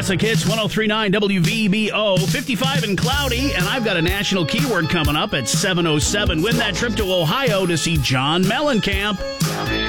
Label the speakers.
Speaker 1: Classic Hits 103.9 WVBO, 55 and cloudy, and I've got a national keyword coming up at 7:07. Win that trip to Ohio to see John Mellencamp.